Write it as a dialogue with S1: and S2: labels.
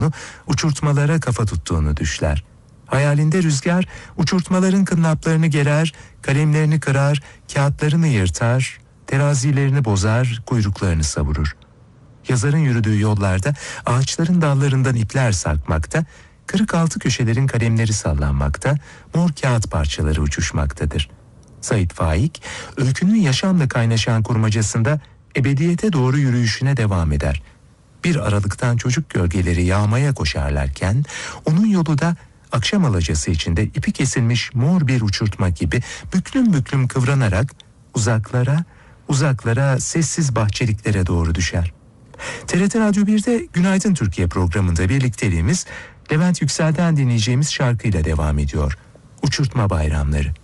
S1: uçurtmalara kafa tuttuğunu düşler. Hayalinde rüzgar uçurtmaların kınlaplarını gerer, kalemlerini kırar, kağıtlarını yırtar, terazilerini bozar, kuyruklarını savurur. Yazarın yürüdüğü yollarda ağaçların dallarından ipler sarkmakta, kırık altı köşelerin kalemleri sallanmakta, mor kağıt parçaları uçuşmaktadır. Sait Faik, öykünün yaşamla kaynaşan kurmacasında ebediyete doğru yürüyüşüne devam eder. Bir aralıktan çocuk gölgeleri yağmaya koşarlarken, onun yolu da akşam alacası içinde ipi kesilmiş mor bir uçurtma gibi büklüm büklüm kıvranarak uzaklara sessiz bahçeliklere doğru düşer. TRT Radyo 1'de Günaydın Türkiye programında birlikteliğimiz Levent Yüksel'den dinleyeceğimiz şarkıyla devam ediyor. Uçurtma Bayramları.